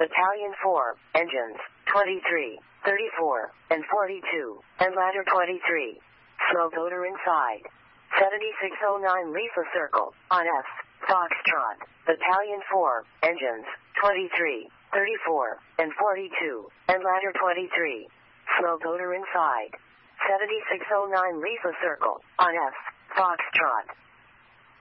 Battalion 4, engines, 23, 34, and 42, and ladder 23. Slow motor inside. 7609 Lisa Circle, on F, Foxtrot, Battalion 4, engines, 23, 34, and 42, and ladder 23. Slow motor inside. 7609 Lisa Circle, on F, Foxtrot.